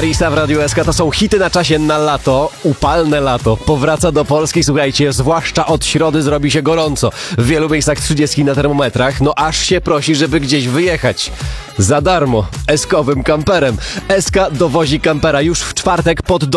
Arisa w Radiu SK to są hity na czasie na lato. Upalne lato powraca do Polski. Słuchajcie, zwłaszcza od środy zrobi się gorąco. W wielu miejscach 30 na termometrach. No aż się prosi, żeby gdzieś wyjechać. Za darmo. SK-owym kamperem. SK dowozi kampera już w czwartek pod